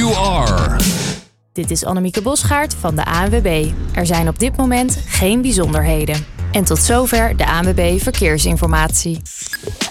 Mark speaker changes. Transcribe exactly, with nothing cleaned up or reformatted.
Speaker 1: you are.
Speaker 2: Dit is Annemieke Bosgaard van de A N W B. Er zijn op dit moment geen bijzonderheden. En tot zover de A N W B Verkeersinformatie.